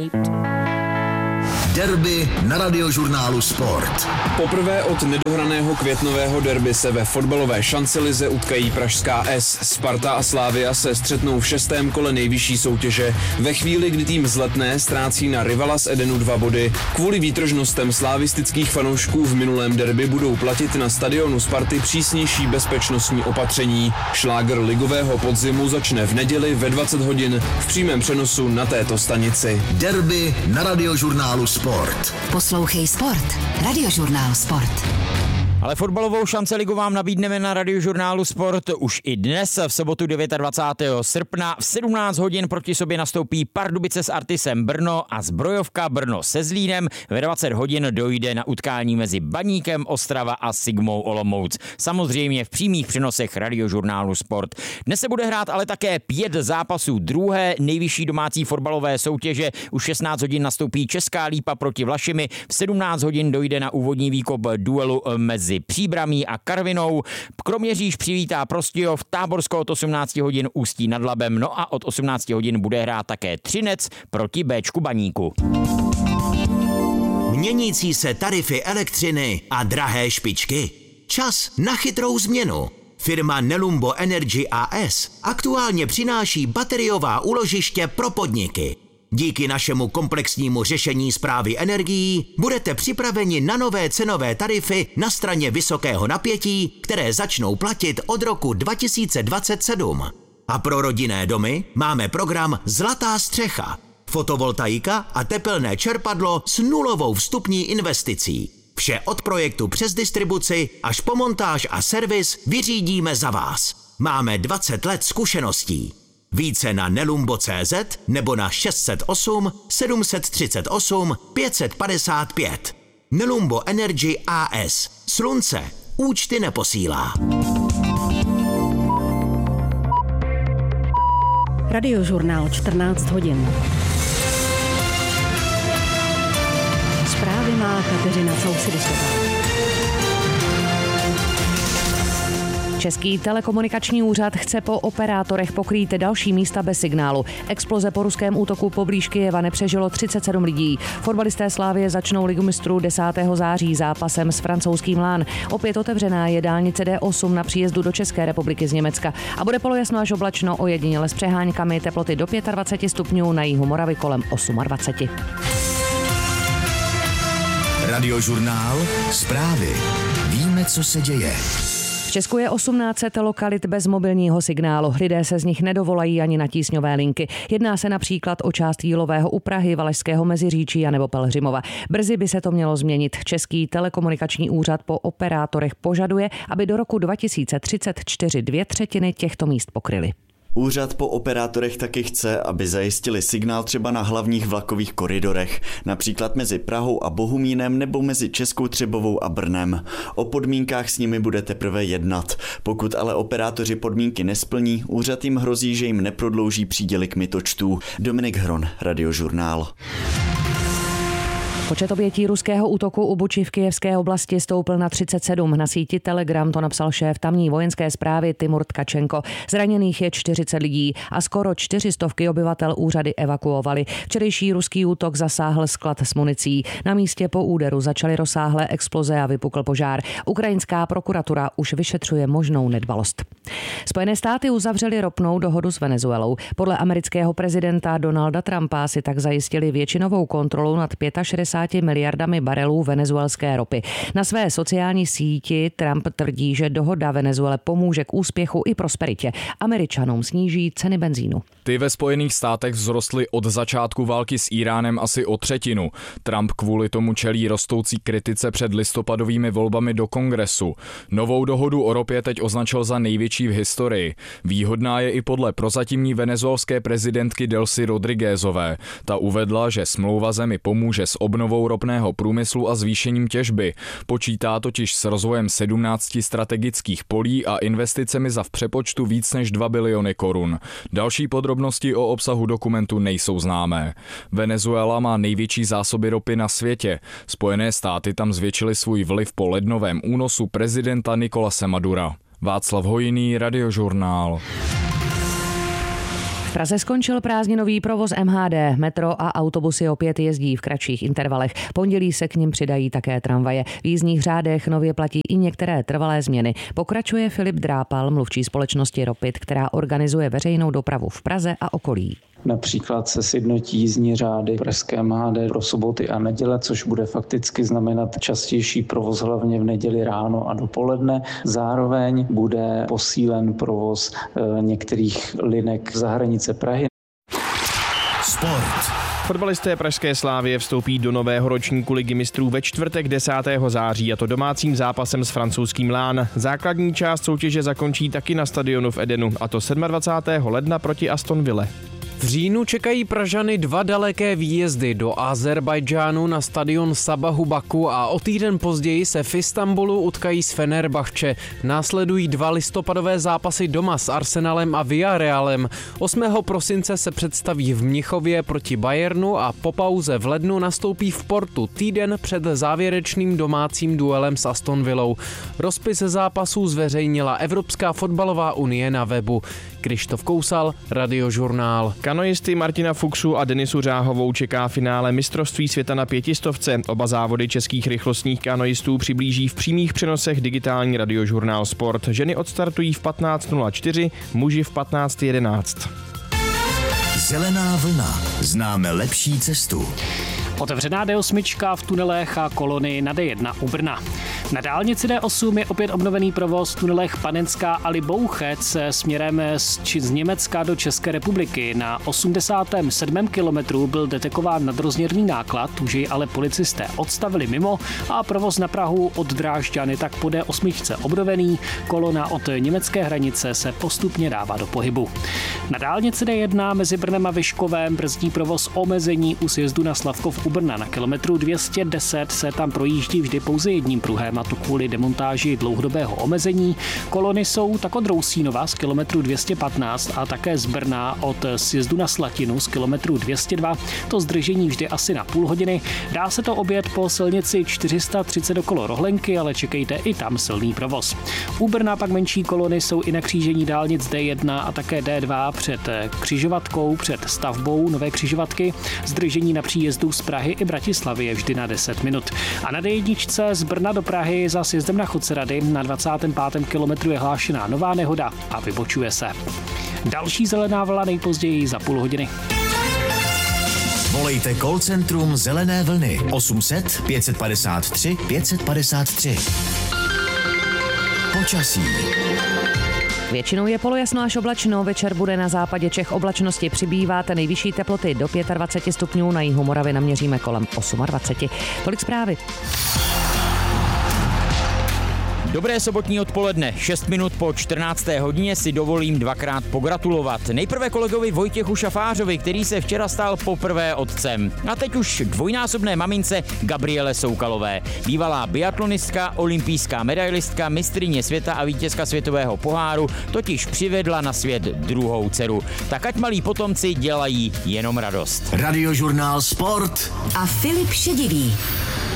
Derby na Radiožurnálu Sport. Poprvé od nedohraného květnového derby se ve fotbalové šancelize utkají pražská S. Sparta a Slavia se střetnou v 6. kole nejvyšší soutěže. Ve chvíli, kdy tým z Letné ztrácí na rivala z Edenu 2 body. Kvůli výtržnostem slavistických fanoušků v minulém derby budou platit na stadionu Sparty přísnější bezpečnostní opatření. Šláger ligového podzimu začne v neděli ve 20 hodin v přímém přenosu na této stanici. Derby na Radiožurnálu Sport. Poslouchej Sport. Radiožurnál Sport. Ale fotbalovou šanceligu vám nabídneme na Radiožurnálu Sport už i dnes, v sobotu 29. srpna. V 17 hodin proti sobě nastoupí Pardubice s Artisem Brno a Zbrojovka Brno se Zlínem. Ve 20 hodin dojde na utkání mezi Baníkem Ostrava a Sigmou Olomouc. Samozřejmě v přímých přenosech Radiožurnálu Sport. Dnes se bude hrát ale také 5 zápasů druhé nejvyšší domácí fotbalové soutěže. Už 16 hodin nastoupí Česká Lípa proti Vlašimi. V 17 hodin dojde na úvodní výkop duelu mezi Příbramí a Karvinou. Kroměříž přivítá Prostějov, Táborsko od 18 hodin Ústí nad Labem, no a od 18 hodin bude hrát také Třinec proti Béčku Baníku. Měnící se tarify elektřiny a drahé špičky. Čas na chytrou změnu. Firma Nelumbo Energy AS aktuálně přináší bateriová úložiště pro podniky. Díky našemu komplexnímu řešení správy energií budete připraveni na nové cenové tarify na straně vysokého napětí, které začnou platit od roku 2027. A pro rodinné domy máme program Zlatá střecha, fotovoltaika a tepelné čerpadlo s nulovou vstupní investicí. Vše od projektu přes distribuci až po montáž a servis vyřídíme za vás. Máme 20 let zkušeností. Více na nelumbo.cz nebo na 608 738 555. Nelumbo Energy AS. Slunce účty neposílá. Radiožurnál 14 hodin. Zprávy má Kateřina Sousidisová. Český telekomunikační úřad chce po operátorech pokrýt další místa bez signálu. Exploze po ruském útoku poblíž Kyjeva nepřežilo 37 lidí. Fotbalisté Slavie začnou ligu mistrů 10. září zápasem s francouzským Lán. Opět otevřená je dálnice D8 na příjezdu do České republiky z Německa a bude polojasno až oblačno, ojediněle s přeháňkami, teploty do 25 stupňů, na jihu Moravy kolem 28. Radiožurnál Zprávy. Víme, co se děje. V Česku je 1800 lokalit bez mobilního signálu. Lidé se z nich nedovolají ani na tísňové linky. Jedná se například o část Jílového u Prahy, Valašského Meziříčí a nebo Pelhřimova. Brzy by se to mělo změnit. Český telekomunikační úřad po operátorech požaduje, aby do roku 2034 2/3 těchto míst pokryly. Úřad po operátorech taky chce, aby zajistili signál třeba na hlavních vlakových koridorech, například mezi Prahou a Bohumínem nebo mezi Českou Třebovou a Brnem. O podmínkách s nimi bude teprve jednat. Pokud ale operátoři podmínky nesplní, úřad jim hrozí, že jim neprodlouží příděly kmitočtů. Dominik Hron, Radiožurnál. Počet obětí ruského útoku u Buči v kyjevské oblasti stoupl na 37. Na síti Telegram to napsal šéf tamní vojenské správy Timur Tkačenko. Zraněných je 40 lidí a skoro 400 obyvatel úřady evakuovali. Včerejší ruský útok zasáhl sklad s municí. Na místě po úderu začaly rozsáhlé exploze a vypukl požár. Ukrajinská prokuratura už vyšetřuje možnou nedbalost. Spojené státy uzavřely ropnou dohodu s Venezuelou. Podle amerického prezidenta Donalda Trumpa si tak zajistili většinovou kontrolu nad 65 miliardami barelů venezuelské ropy. Na své sociální síti Trump tvrdí, že dohoda Venezuele pomůže k úspěchu i prosperitě. Američanům sníží ceny benzínu. Ty ve Spojených státech vzrostly od začátku války s Íránem asi o 1/3. Trump kvůli tomu čelí rostoucí kritice před listopadovými volbami do Kongresu. Novou dohodu o ropě teď označil za největší v historii. Výhodná je i podle prozatímní venezuelské prezidentky Delcy Rodriguezové. Ta uvedla, že smlouva zemi pomůže s obnovou ropného průmyslu a zvýšením těžby. Počítá totiž s rozvojem 17 strategických polí a investicemi za v přepočtu víc než 2 biliony korun. Další podrobnosti o obsahu dokumentu nejsou známé. Venezuela má největší zásoby ropy na světě. Spojené státy tam zvětšily svůj vliv po lednovém únosu prezidenta Nicolase Madura. Václav Hojný, Radiožurnál. Praze skončil prázdninový provoz MHD. Metro a autobusy opět jezdí v kratších intervalech. Pondělí se k nim přidají také tramvaje. V jízdních řádech nově platí i některé trvalé změny. Pokračuje Filip Drápal, mluvčí společnosti Ropit, která organizuje veřejnou dopravu v Praze a okolí. Například se sjednotí jízdní řády pražské MHD pro soboty a neděle, což bude fakticky znamenat častější provoz hlavně v neděli ráno a dopoledne. Zároveň bude posílen provoz některých linek za hranice Prahy. Sport. Fotbalisté pražské Slavie vstoupí do nového ročníku Ligy mistrů ve čtvrtek 10. září, a to domácím zápasem s francouzským Lán. Základní část soutěže zakončí taky na stadionu v Edenu, a to 27. ledna proti Aston Ville. V říjnu čekají Pražany 2 daleké výjezdy do Azerbajdžánu na stadion Sabahu Baku a o týden později se v Istanbulu utkají s Fenerbahče. Následují 2 listopadové zápasy doma s Arsenalem a Villarrealem. 8. prosince se představí v Mnichově proti Bayernu a po pauze v lednu nastoupí v Portu týden před závěrečným domácím duelem s Aston Villou. Rozpis zápasů zveřejnila Evropská fotbalová unie na webu. Krištof Kousal, Radiožurnál. Kanoisty Martina Fuchsu a Denisu Řáhovou čeká finále mistrovství světa na 500. Oba závody českých rychlostních kanoistů přiblíží v přímých přenosech digitální Radiožurnál Sport. Ženy odstartují v 15:04, muži v 15:11. Zelená vlna. Známe lepší cestu. Otevřená D8 v tunelech a kolony na D1 u Brna. Na dálnici D8 je opět obnovený provoz v tunelech Panenská a Libouchec směrem z Německa do České republiky. Na 87. kilometru byl detekován nadrozměrný náklad, už jej ale policisté odstavili mimo a provoz na Prahu od Drážďan je tak po D8 obnovený. Kolona od německé hranice se postupně dává do pohybu. Na dálnici D1 mezi Brnem a Vyškovem brzdí provoz omezení u sjezdu na Slavkov u Brna. Na kilometru 210 se tam projíždí vždy pouze jedním pruhem, a to kvůli demontáži dlouhodobého omezení. Kolony jsou tak od Rousínova z kilometru 215 a také z Brna od sjezdu na Slatinu z kilometru 202. To zdržení vždy asi na půl hodiny. Dá se to objet po silnici 430 okolo Rohlenky, ale čekejte, i tam silný provoz. U Brna pak menší kolony jsou i na křížení dálnic D1 a také D2 před křižovatkou, před stavbou nové křižovatky. Zdržení na příjezdu z Prahy i Bratislavy je vždy na 10 minut. A na D1 z Brna do Prahy za sjezdem na Chodcerady na 25. kilometru je hlášená nová nehoda a vybočuje se. Další zelená vlna nejpozději za půl hodiny. Volejte call centrum Zelené vlny 800 553 553. Počasí. Většinou je polojasno až oblačno, večer bude na západě Čech oblačnosti přibývat, nejvyšší teploty do 25 stupňů, na jihu Moravy naměříme kolem 28. Tolik zprávy. Dobré sobotní odpoledne, 6 minut po 14. hodině si dovolím dvakrát pogratulovat. Nejprve kolegovi Vojtěchu Šafářovi, který se včera stal poprvé otcem. A teď už dvojnásobné mamince Gabriele Soukalové. Bývalá biatlonistka, olympijská medailistka, mistryně světa a vítězka světového poháru totiž přivedla na svět druhou dceru. Tak ať malí potomci dělají jenom radost. Radiožurnál Sport a Filip Šedivý.